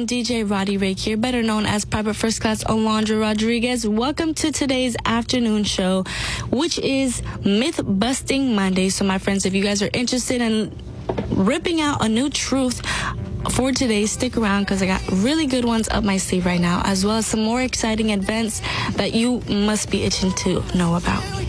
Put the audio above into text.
I'm DJ Roddy Rake here, better known as Private First Class Alondra Rodriguez. Welcome to today's afternoon show, which is Myth Busting Monday. So, my friends, if you guys are interested in ripping out a new truth for today, stick around because I got really good ones up my sleeve right now, as well as some more exciting events that you must be itching to know about.